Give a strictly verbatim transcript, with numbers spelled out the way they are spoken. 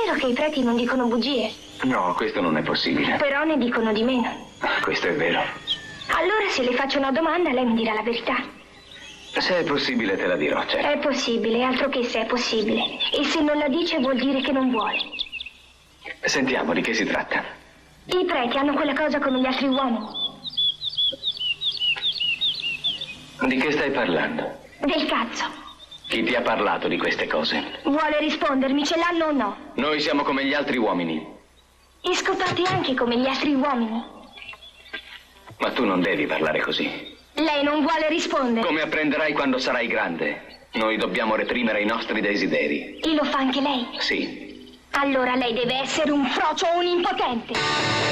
vero che i preti non dicono bugie? No, questo non è possibile. Però ne dicono di meno. Questo è vero. Allora se le faccio una domanda lei mi dirà la verità. Se è possibile te la dirò, certo. È possibile, altro che se è possibile. E se non la dice vuol dire che non vuole. Sentiamo, di che si tratta? I preti hanno quella cosa come gli altri uomini. Di che stai parlando? Del cazzo. Chi ti ha parlato di queste cose? Vuole rispondermi, ce l'hanno o no? Noi siamo come gli altri uomini. E scopate anche come gli altri uomini. Ma tu non devi parlare così. Lei non vuole rispondere. Come apprenderai quando sarai grande? Noi dobbiamo reprimere i nostri desideri. E lo fa anche lei? Sì. Allora lei deve essere un frocio o un impotente.